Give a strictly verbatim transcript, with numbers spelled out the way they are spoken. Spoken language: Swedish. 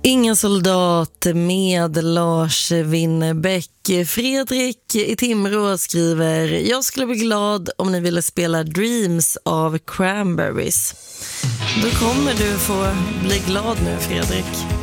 Ingen soldat med Lars Winnerbäck. Fredrik i Timrå skriver: jag skulle bli glad om ni ville spela Dreams av Cranberries. Då kommer du få bli glad nu, Fredrik.